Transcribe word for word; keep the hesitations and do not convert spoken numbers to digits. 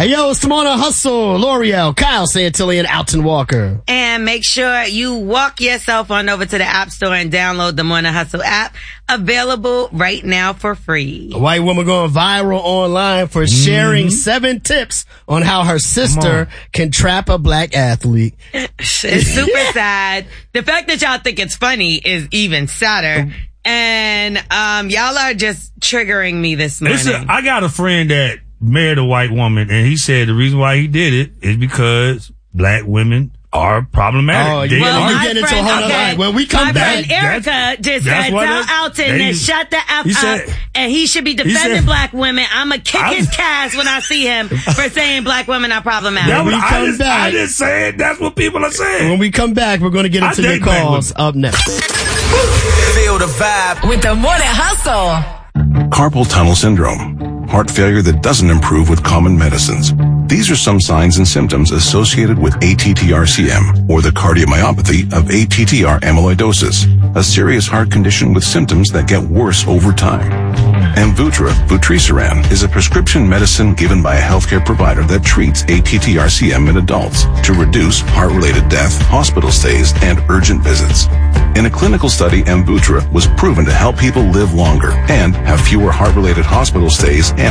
Hey, yo, it's Timona Hustle, L'Oreal, Kyle Santilli, and Alton Walker. And make sure you walk yourself on over to the App Store and download the Morning Hustle app. Available right now for free. A white woman going viral online for sharing mm-hmm. seven tips on how her sister can trap a black athlete. It's super sad. The fact that y'all think it's funny is even sadder. And um y'all are just triggering me this morning. Listen, I got a friend that married a white woman, and he said the reason why he did it is because black women are problematic. Oh, they well, are. you get into a whole okay. When we come my back, friend Erica just said, tell Alton to shut the F up, said, and he should be defending said, black women. I'm going to kick I, his cast when I see him for saying black women are problematic. When we I, come just, back, I just say it. That's what people are saying. When we come back, we're going to get into your calls up next. Feel the vibe with the Morning Hustle. Carpal tunnel syndrome, heart failure that doesn't improve with common medicines. These are some signs and symptoms associated with A T T R C M, or the cardiomyopathy of A T T R amyloidosis, a serious heart condition with symptoms that get worse over time. Amvuttra, vutrisiran, is a prescription medicine given by a healthcare provider that treats A T T R C M in adults to reduce heart-related death, hospital stays, and urgent visits. In a clinical study, Amvuttra was proven to help people live longer and have fewer heart-related hospital stays and